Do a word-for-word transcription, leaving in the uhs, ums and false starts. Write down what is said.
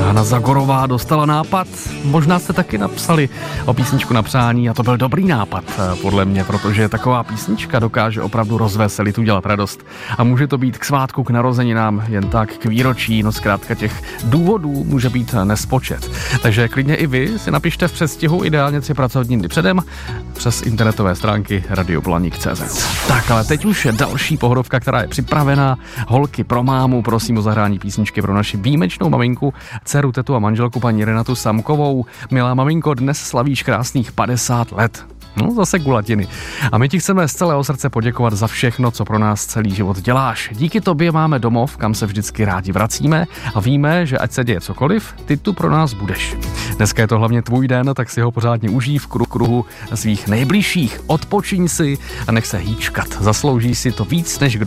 Hana Zagorová dostala nápad, možná jste taky napsali o písničku na přání a to byl dobrý nápad, podle mě, protože taková písnička dokáže opravdu rozveselit, udělat radost a může to být k svátku, k narozeninám, jen tak k výročí, no zkrátka těch důvodů může být nespočet. Takže klidně i vy si napište v předstihu, ideálně tři pracovní dny předem, přes internetové stránky radioblaník tečka cé zet. Tak, ale teď už je další pohodovka, která je připravená. Holky pro mámu, prosím o zahrání písničky pro naši výjimečnou maminku, dceru, tetu a manželku paní Renatu Samkovou. Milá maminko, dnes slavíš krásných padesát let. No, zase gulatiny. A my ti chceme z celého srdce poděkovat za všechno, co pro nás celý život děláš. Díky tobě máme domov, kam se vždycky rádi vracíme a víme, že ať se děje cokoliv, ty tu pro nás budeš. Dneska je to hlavně tvůj den, tak si ho pořádně užij v kruhu, kruhu svých nejbližších. Odpočiň si a nech se hýčkat. Zaslouží si to víc než kdo